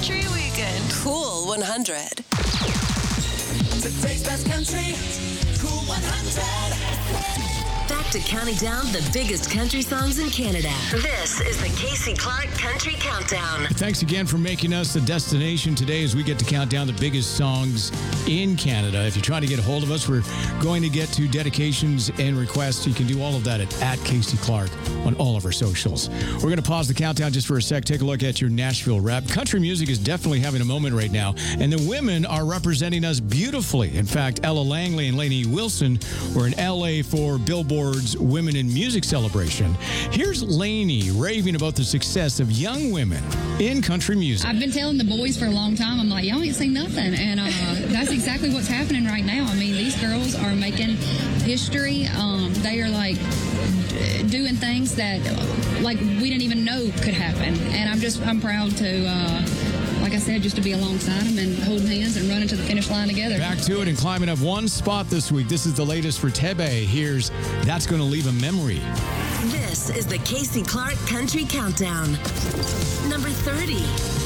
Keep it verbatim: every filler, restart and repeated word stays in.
country weekend. Cool one hundred. Today's best country, Cool one hundred. Back to counting down the biggest country songs in Canada. This is the Casey Clark Country Countdown. Thanks again for making us the destination today as we get to count down the biggest songs in Canada. If you're trying to get a hold of us, we're going to get to dedications and requests. You can do all of that at, at Casey Clark on all of our socials. We're going to pause the countdown just for a sec. Take a look at your Nashville rap. Country music is definitely having a moment right now, and the women are representing us beautifully. In fact, Ella Langley and Lainey Wilson were in L A for Billboard's Women in Music celebration. Here's Lainey raving about the success of young women in country music. I've been telling the boys for a long time, I'm like, y'all ain't seen nothing. And uh, that's exactly what's happening right now. I mean, these girls are making history. Um, they are like d- doing things that like we didn't even know could happen. And I'm just, I'm proud to, uh, like I said, just to be alongside them and holding hands and running to the finish line together. Back to it and climbing up one spot this week. This is the latest for Tebe. Here's That's Gonna Leave a Memory. This is the Casey Clark Country Countdown. Number thirty.